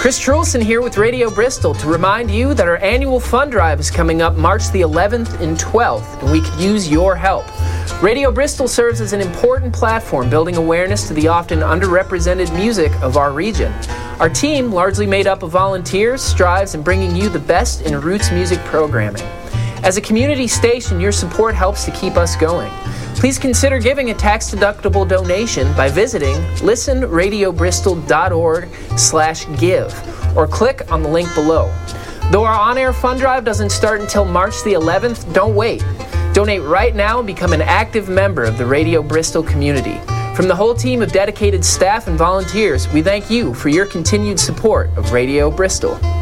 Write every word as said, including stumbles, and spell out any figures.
Chris Trulson here with Radio Bristol to remind you that our annual fund drive is coming up March the eleventh and twelfth, and we could use your help. Radio Bristol serves as an important platform building awareness to the often underrepresented music of our region. Our team, largely made up of volunteers, strives in bringing you the best in roots music programming. As a community station, your support helps to keep us going. Please consider giving a tax-deductible donation by visiting listen radio bristol dot org slash give or click on the link below. Though our on-air fund drive doesn't start until March the eleventh, don't wait. Donate right now and become an active member of the Radio Bristol community. From the whole team of dedicated staff and volunteers, we thank you for your continued support of Radio Bristol.